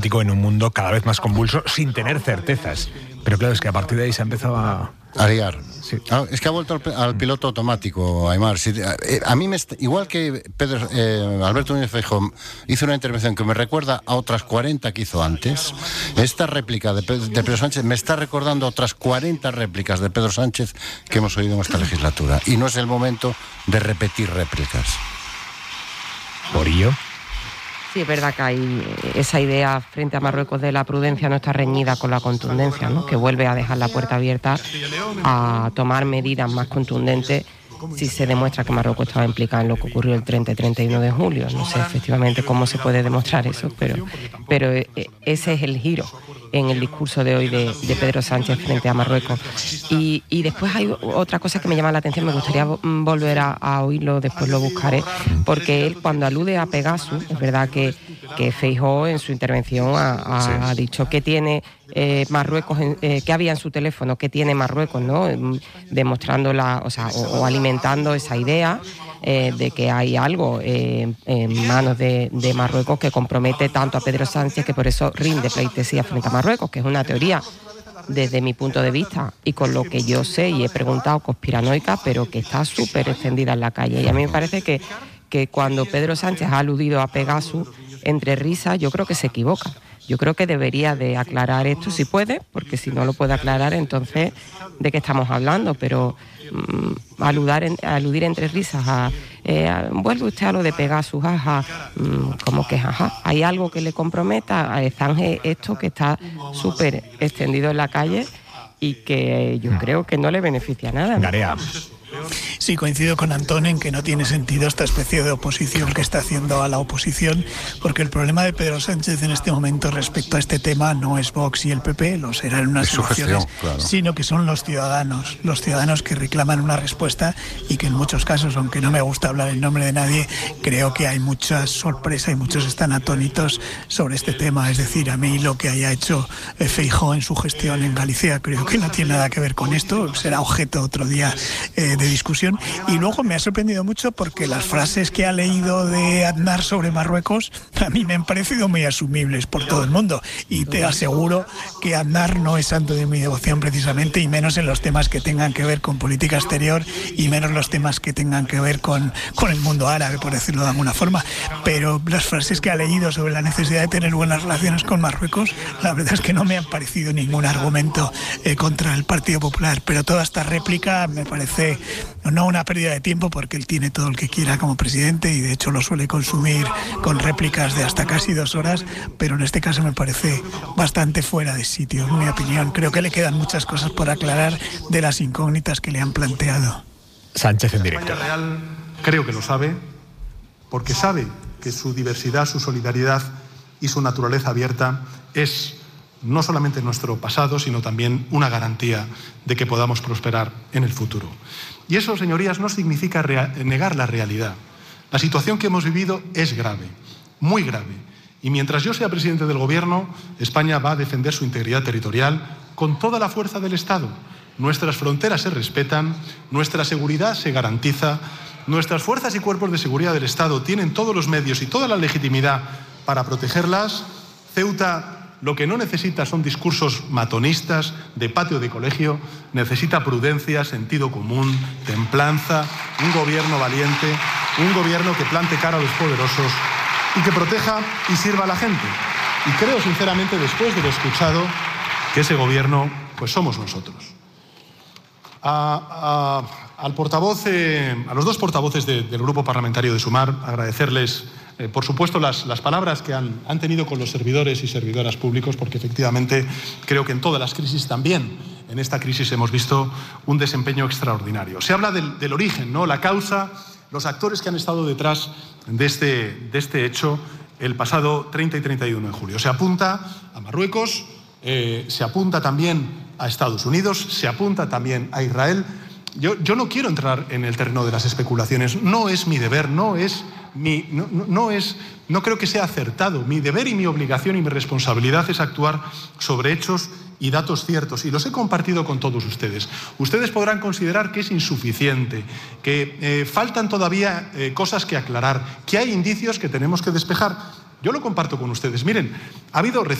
en un mundo cada vez más convulso, sin tener certezas. Pero claro, es que a partir de ahí se ha empezado a liar. Sí. Es que ha vuelto al piloto automático, Aimar. A mí, igual que Alberto Núñez Feijóo hizo una intervención que me recuerda a otras 40 que hizo antes, esta réplica de Pedro Sánchez me está recordando a otras 40 réplicas de Pedro Sánchez que hemos oído en esta legislatura. Y no es el momento de repetir réplicas. ¿Morillo? Sí, es verdad que hay esa idea frente a Marruecos de la prudencia no está reñida con la contundencia, ¿no? Que vuelve a dejar la puerta abierta a tomar medidas más contundentes si se demuestra que Marruecos estaba implicado en lo que ocurrió el 30 y 31 de julio. No sé efectivamente cómo se puede demostrar eso, pero ese es el giro en el discurso de hoy de Pedro Sánchez frente a Marruecos. Y después hay otra cosa que me llama la atención, me gustaría volver a oírlo, después lo buscaré, porque él cuando alude a Pegasus, es verdad que Feijóo en su intervención ha dicho que tiene Marruecos, que había en su teléfono, que tiene Marruecos, ¿no? Demostrando o alimentando esa idea de que hay algo en manos de Marruecos que compromete tanto a Pedro Sánchez que por eso rinde pleitesía frente a Marruecos, que es una teoría desde mi punto de vista y con lo que yo sé y he preguntado conspiranoica, pero que está súper extendida en la calle. Y a mí me parece que cuando Pedro Sánchez ha aludido a Pegasus entre risas, yo creo que se equivoca. Yo creo que debería de aclarar esto si puede, porque si no lo puede aclarar, entonces ¿de qué estamos hablando? Pero aludir entre risas vuelve usted a lo de Pegasus, como que hay algo que le comprometa a Zanje, esto que está súper extendido en la calle y que yo creo que no le beneficia nada. Garea. Sí, coincido con Antón en que no tiene sentido esta especie de oposición que está haciendo a la oposición, porque el problema de Pedro Sánchez en este momento respecto a este tema no es Vox y el PP, lo será en unas elecciones, claro, sino que son los ciudadanos que reclaman una respuesta y que en muchos casos, aunque no me gusta hablar en nombre de nadie, creo que hay mucha sorpresa y muchos están atónitos sobre este tema. Es decir, a mí lo que haya hecho Feijóo en su gestión en Galicia creo que no tiene nada que ver con esto, será objeto otro día de discusión. Y luego me ha sorprendido mucho porque las frases que ha leído de Aznar sobre Marruecos a mí me han parecido muy asumibles por todo el mundo, y te aseguro que Aznar no es santo de mi devoción precisamente, y menos en los temas que tengan que ver con política exterior y menos los temas que tengan que ver con el mundo árabe, por decirlo de alguna forma. Pero las frases que ha leído sobre la necesidad de tener buenas relaciones con Marruecos, la verdad es que no me han parecido ningún argumento contra el Partido Popular. Pero toda esta réplica me parece no una pérdida de tiempo, porque él tiene todo el que quiera como presidente y de hecho lo suele consumir con réplicas de hasta casi 2 horas, pero en este caso me parece bastante fuera de sitio, en mi opinión. Creo que le quedan muchas cosas por aclarar de las incógnitas que le han planteado. Sánchez en directo. España Real creo que lo sabe, porque sabe que su diversidad, su solidaridad y su naturaleza abierta es no solamente nuestro pasado, sino también una garantía de que podamos prosperar en el futuro. Y eso, señorías, no significa negar la realidad. La situación que hemos vivido es grave, muy grave. Y mientras yo sea presidente del Gobierno, España va a defender su integridad territorial con toda la fuerza del Estado. Nuestras fronteras se respetan, nuestra seguridad se garantiza, nuestras fuerzas y cuerpos de seguridad del Estado tienen todos los medios y toda la legitimidad para protegerlas. Ceuta lo que no necesita son discursos matonistas de patio de colegio, necesita prudencia, sentido común, templanza, un gobierno valiente, un gobierno que plante cara a los poderosos y que proteja y sirva a la gente. Y creo sinceramente, después de lo escuchado, que ese gobierno pues somos nosotros. Al portavoz, a los dos portavoces del Grupo Parlamentario de Sumar, agradecerles por supuesto las palabras que han tenido con los servidores y servidoras públicos, porque efectivamente creo que en todas las crisis, también en esta crisis, hemos visto un desempeño extraordinario. Se habla del origen, ¿no? La causa, los actores que han estado detrás de este hecho el pasado 30 y 31 de julio. Se apunta a Marruecos, se apunta también a Estados Unidos, se apunta también a Israel. Yo no quiero entrar en el terreno de las especulaciones, no es mi deber, no creo que sea acertado. Mi deber y mi obligación y mi responsabilidad es actuar sobre hechos y datos ciertos, y los he compartido con todos ustedes. Ustedes podrán considerar que es insuficiente, que faltan todavía cosas que aclarar, que hay indicios que tenemos que despejar, Yo lo comparto con ustedes. Miren, ha habido